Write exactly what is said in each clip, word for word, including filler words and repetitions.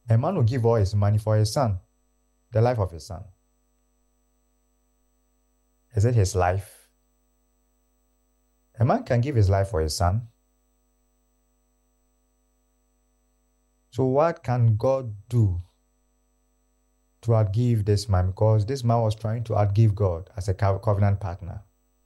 A man will give all his money for his son, the life of his son. Is it his life? A man can give his life for his son. So what can God do to outgive this man? Because this man was trying to outgive God as a covenant partner.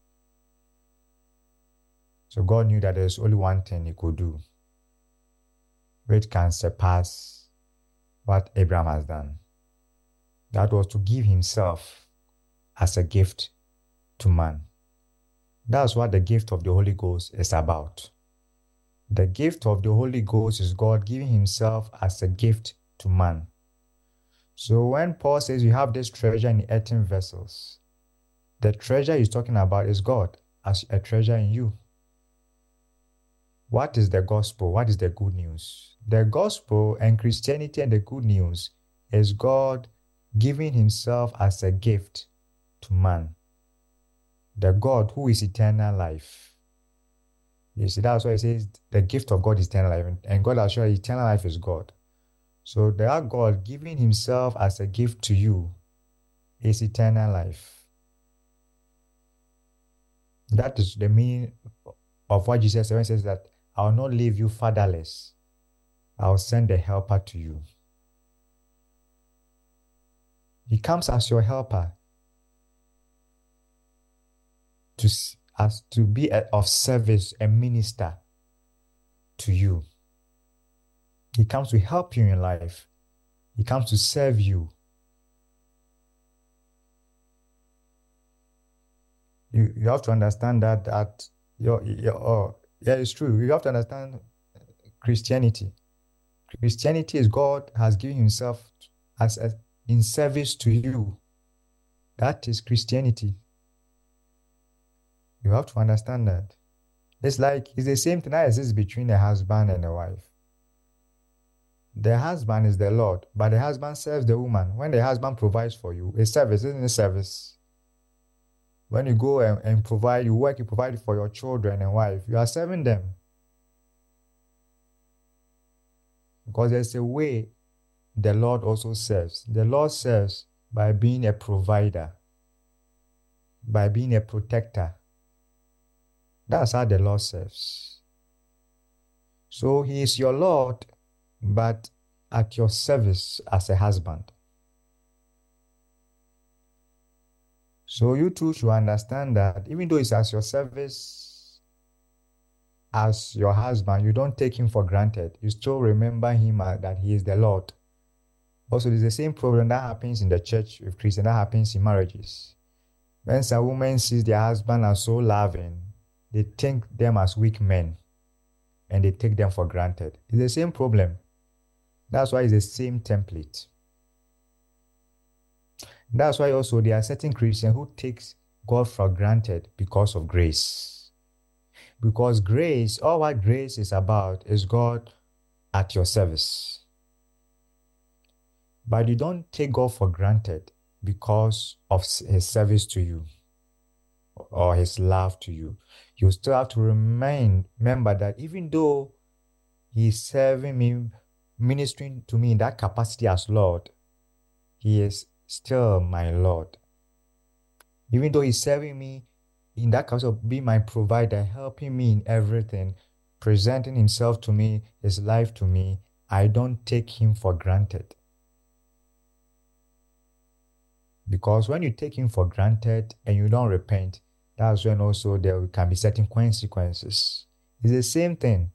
So God knew that there's only one thing he could do, which can surpass what Abraham has done. That was to give himself as a gift to man. That's what the gift of the Holy Ghost is about. The gift of the Holy Ghost is God giving himself as a gift to man. So when Paul says you have this treasure in earthen vessels, the treasure he's talking about is God as a treasure in you. What is the gospel? What is the good news? The gospel and Christianity and the good news is God giving himself as a gift to man. The God who is eternal life. You see, that's why it says the gift of God is eternal life. And God has shown eternal life is God. So that God giving himself as a gift to you is eternal life. That is the meaning of what Jesus said when he says that I will not leave you fatherless. I will send a helper to you. He comes as your helper to, as to be a, of service, a minister to you. He comes to help you in life. He comes to serve you. You, you have to understand that, that your, your, oh, yeah, it's true. You have to understand Christianity. Christianity is God has given himself as a, in service to you. That is Christianity. You have to understand that. It's like, it's the same thing that exists between a husband and a wife. The husband is the Lord, but the husband serves the woman. When the husband provides for you, a service isn't a service. When you go and, and provide, you work, you provide for your children and wife, you are serving them. Because there's a way the Lord also serves. The Lord serves by being a provider, by being a protector. That's how the Lord serves. So he is your Lord, but at your service as a husband. So you too should understand that even though it's as your service as your husband, you don't take him for granted. You still remember him as, that he is the Lord. Also, there's the same problem that happens in the church with Christians, that happens in marriages. When some women sees their husband as so loving, they think them as weak men and they take them for granted. It's the same problem. That's why it's the same template. That's why also there are certain Christians who takes God for granted because of grace. Because grace, all what grace is about is God at your service. But you don't take God for granted because of his service to you or his love to you. You still have to remain, remember that even though he's serving me, ministering to me in that capacity as Lord, he is still my Lord. Even though he's serving me in that capacity of being my provider, helping me in everything, presenting himself to me, his life to me, I don't take him for granted. Because when you take him for granted and you don't repent, that's when also there can be certain consequences. It's the same thing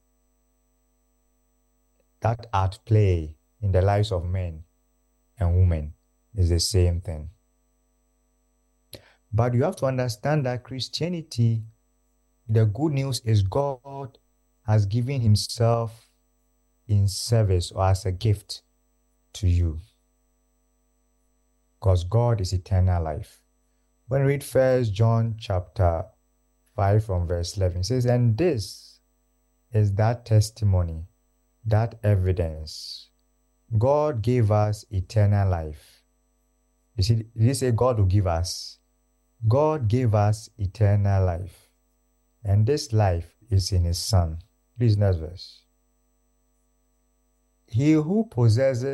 that at play in the lives of men and women is the same thing. But you have to understand that Christianity, the good news is God has given himself in service or as a gift to you. Because God is eternal life. When we read First John chapter five from verse eleven, it says, and this is that testimony, that evidence. God gave us eternal life. You see, did he say God will give us? God gave us eternal life. And this life is in his Son. Please, next verse. He who possesses